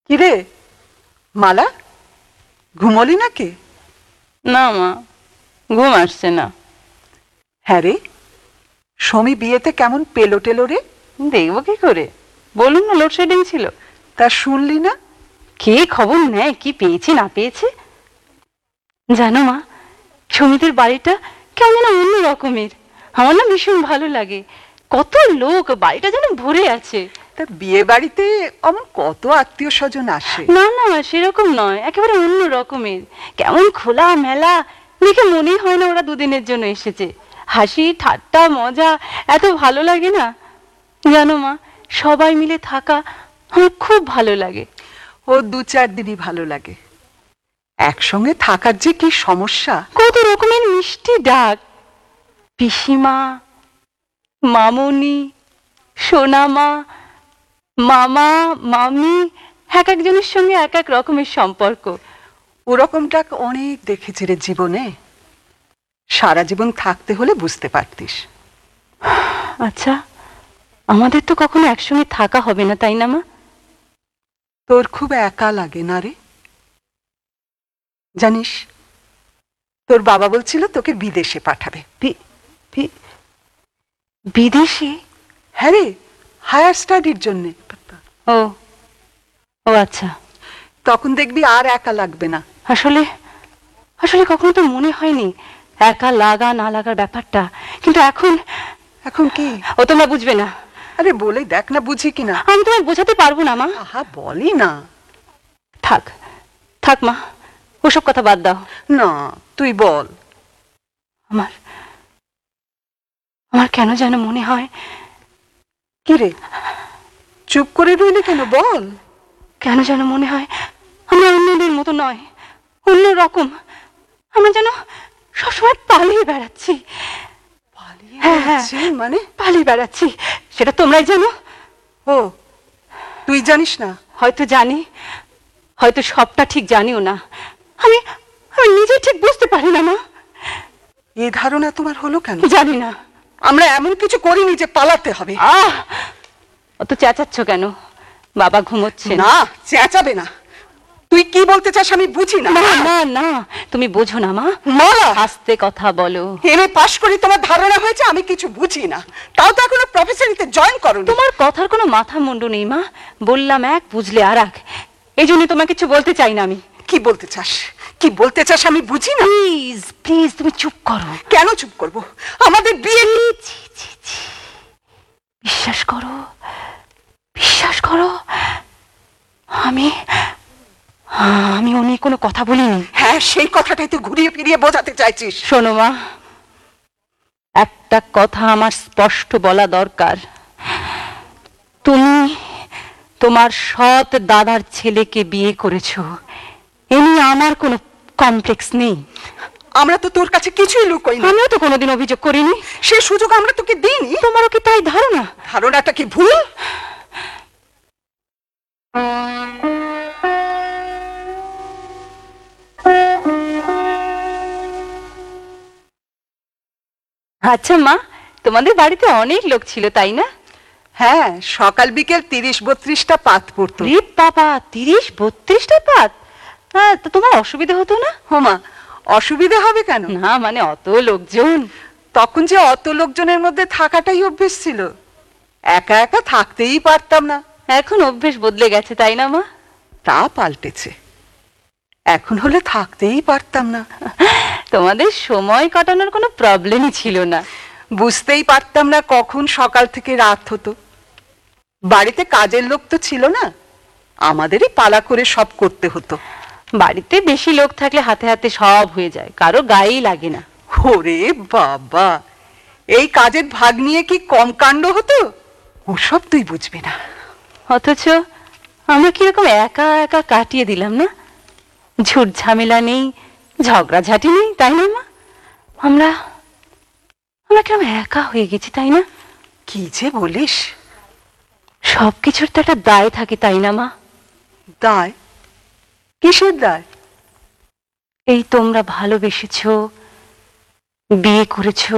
কিরে মালা, ঘুমোলি নাকি? না মা, ঘুম আসছে না। হ্যাঁ রে, সমী বিয়েতে কেমন পেলো টেলো রে? দেখবো কি করে, বলুন না লোডশেডিং ছিল। তা শুনলি না? কে খবর নেয় কি পেয়েছে না পেয়েছে? জানো মা, সমিতির বাড়িটা কেমন যেন অন্য রকমের। আমার না ভীষণ ভালো লাগে। কত লোক, বাড়িটা যেন ভরে আছে। তা বিয়ে বাড়িতে অমন কত আত্মীয় স্বজন আসে? না না, সেরকম নয়, একেবারে অন্য রকমের। কেমন খোলা মেলা, দেখে মনেই হয় না ওরা দুদিনের জন্য এসেছে। হাসি ঠাট্টা মজা এত ভালো লাগে না। জানো মা, সবাই মিলে থাকা আমার খুব ভালো লাগে। ও 2-4 দিনই ভালো লাগে, একসঙ্গে থাকার যে কি সমস্যা। কত রকমের মিষ্টি ডাক, পিসিমা, মামুনি, সোনামা, মামা, মামি, এক একজনের সঙ্গে এক এক রকমের সম্পর্ক। ওরকমটা অনেক দেখেছি রে জীবনে, সারা জীবন থাকতে হলে বুঝতে পারতিস। আচ্ছা, আমাদের তো কখনো একসঙ্গে থাকা হবে না, তাই না মা? তোর খুব একা লাগে না রে? জানিস, তোর বাবা বলছিল তোকে বিদেশে পাঠাবে। বিদেশে? হ্যাঁ রে, হায়ার স্টাডির জন্যে। ও ও আচ্ছা। তখন দেখবি আর একা লাগবে না। আসলে আসলে কখনো তো মনে হয়নি একা লাগা না লাগার ব্যাপারটা, কিন্তু এখন এখন কি? ও তোমরা বুঝবে না। আরে বলে দেখ না, বুঝি কিনা। আমি তোমায় বোঝাতে পারবো না মা। আহা বলি না। থাক থাক মা, ওসব কথা বাদ দাও। না, তুই বল। আমার আমার কেন যেন মনে হয়। কি রে, চুপ করে রইলি কেন, বল। কেন যেন মনে হয় আমরা অন্যদের মতো নয়, অন্য রকম। আমরা যেন সবসময় পালিয়ে বেড়াচ্ছি। মানে? পালিয়ে বেড়াচ্ছি, সেটা তোমরাই জানো। ও, তুই জানিস না? হয়তো জানি, হয়তো সবটা ঠিক জানিও না। আমি আমি নিজে ঠিক বুঝতে পারি না মা। এই ধারণা তোমার হলো কেন? জানি না। আমরা এমন কিছু করিনি যে পালাতে হবে। অত চেঁচাচ্ছ কেন? বাবা ঘুমোচ্ছে। না, চেঁচাবে না। তুই কি বলতে চাস আমি বুঝি না। না না না, তুমি বোঝো না মা। মালা, আস্তে কথা বলো। এমএ পাশ করে তোমার ধারণা হয়েছে আমি কিছু বুঝি না, তাও তো এখনো প্রফেসরিতে জয়েন করোনি। তোমার কথার কোনো মাথা মুন্ডু নেই মা। বললাম এক, বুঝলে আর এক। এই জন্য তোমাকে কিছু বলতে চাই না আমি। কি বলতে চাস, কি বলতে চাস আমি বুঝি না। প্লিজ প্লিজ তুমি চুপ করো। কেন চুপ করব? আমাদের বিয়ে। বিশ্বাস করো, বিশ্বাস করো, আমি আমি অন্য কোনো কথা বলিনি। হ্যাঁ, সেই কথাটাই তো ঘুরিয়ে ফিরিয়ে বোঝাতে চাইছিস। শোনো মা, একটা কথা আমার স্পষ্ট বলা দরকার। তুমি তোমার সৎ দাদার ছেলেকে বিয়ে করেছো, এ নিয়ে আমার কোনো কমপ্লেক্স নেই। আমরা তো তোর কাছে কিছুই লুকোই না। আমিও তো কোনোদিন অভিযোগ করিনি। সে সুযোগ আমরা তোকে দিইনি। তোমারও কি তাই ধারণা? ধারণাটা কি ভুল? আচ্ছা মা, তোমাদের বাড়িতে অনেক লোক ছিল তাই না? হ্যাঁ, সকাল বিকেল 30-32টা পাত পড়তো। রে বাবা, 30-32টা পাত? হ্যাঁ, তো তোমার অসুবিধা হতো না? হোমা, অসুবিধা হবে কেন? না মানে অত লোকজন। তখন যে অত লোকজনের মধ্যে থাকাটাই অভ্যেস ছিল, একা একা থাকতেই পারতাম না। এখন অভ্যেস বদলে গেছে তাই না মা? তা পাল্টেছে, এখন হলে থাকতেই পারতাম না। তোমাদের সময় কাটানোর কোনো প্রবলেমই ছিল না। বুঝতেই পারতাম না কখন সকাল থেকে রাত হতো। বাড়িতে কাজের লোক তো ছিল না, আমাদেরই পালা করে সব করতে হতো। বাড়িতে বেশি লোক থাকলে হাতে হাতে সব হয়ে যায়, কারো গায়েই লাগে না। ওরে বাবা, এই কাজের ভাগ নিয়ে কি কম কাণ্ড হতো? ওসব তুই বুঝবি না। অথচ আমরা কিরকম একা একা কাটিয়ে দিলাম না? ঝুট ঝামেলা নেই, ঝগড়াঝাটি নেই, তাই না মা? আমরা আমরা কিরকম একা হয়ে গেছি তাই না? কি যে বলিস! সবকিছুর তো একটা দায় থাকে তাই না মা? দায়? কিসের দায়? এই তোমরা ভালোবেসেছো, বিয়ে করেছো,